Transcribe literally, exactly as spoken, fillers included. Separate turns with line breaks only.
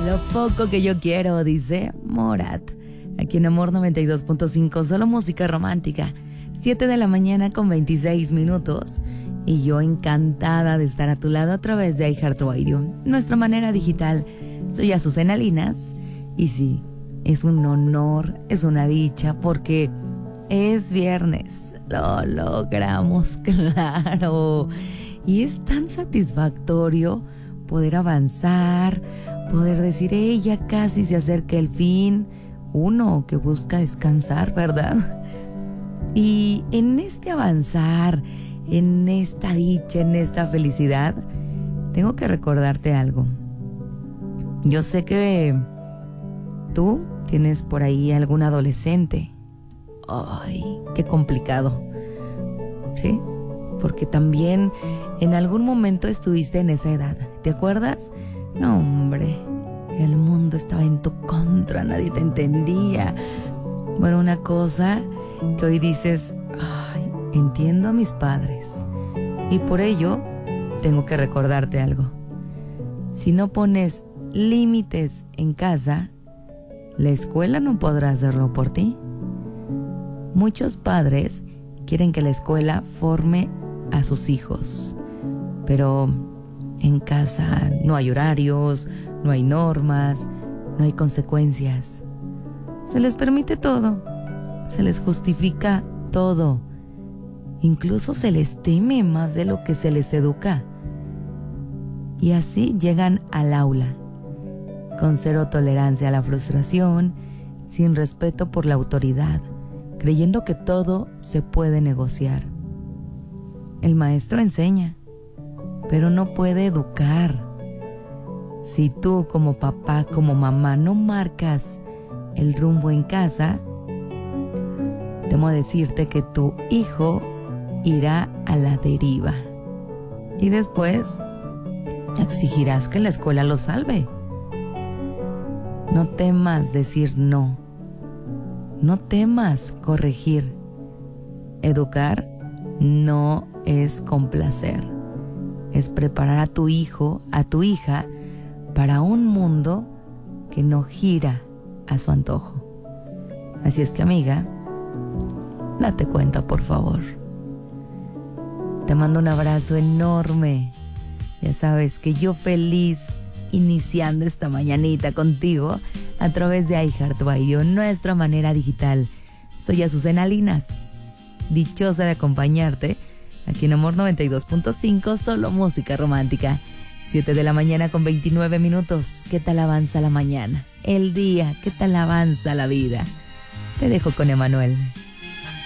Lo poco que yo quiero, dice Morat. Aquí en Amor noventa y dos punto cinco, solo música romántica. siete de la mañana con veintiséis minutos. Y yo encantada de estar a tu lado a través de iHeartRadio, nuestra manera digital. Soy Azucena Linas. Y sí, es un honor, es una dicha, porque es viernes. Lo logramos, claro. Y es tan satisfactorio poder avanzar, poder decir, hey, ya casi se acerca el fin. Uno que busca descansar, ¿verdad? Y en este avanzar, en esta dicha, en esta felicidad, tengo que recordarte algo. Yo sé que tú tienes por ahí algún adolescente. Ay, qué complicado. ¿Sí? Porque también en algún momento estuviste en esa edad. ¿Te acuerdas? No, hombre, el mundo estaba en tu contra, nadie te entendía. Bueno, una cosa que hoy dices, ay, entiendo a mis padres. Y por ello, tengo que recordarte algo. Si no pones límites en casa, la escuela no podrá hacerlo por ti. Muchos padres quieren que la escuela forme a sus hijos, pero en casa no hay horarios, no hay normas, no hay consecuencias. Se les permite todo, se les justifica todo, incluso se les teme más de lo que se les educa. Y así llegan al aula, con cero tolerancia a la frustración, sin respeto por la autoridad, creyendo que todo se puede negociar. El maestro enseña, pero no puede educar. Si tú como papá, como mamá, no marcas el rumbo en casa, temo decirte que tu hijo irá a la deriva. Y después exigirás que la escuela lo salve. No temas decir no. No temas corregir. Educar no es complacer. Es preparar a tu hijo, a tu hija, para un mundo que no gira a su antojo. Así es que, amiga, date cuenta, por favor. Te mando un abrazo enorme. Ya sabes que yo feliz iniciando esta mañanita contigo a través de iHeartRadio, nuestra manera digital. Soy Azucena Linas, dichosa de acompañarte aquí en Amor noventa y dos punto cinco, solo música romántica. siete de la mañana con veintinueve minutos. ¿Qué tal avanza la mañana? El día, ¿qué tal avanza la vida? Te dejo con Emanuel.